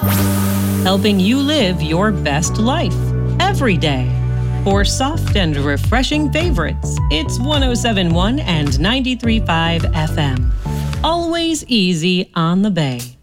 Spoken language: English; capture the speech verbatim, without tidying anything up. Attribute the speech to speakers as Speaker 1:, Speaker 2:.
Speaker 1: helping you live your best life every day. For soft and refreshing favorites, it's one oh seven point one and ninety-three point five F M. Always easy on the Bay.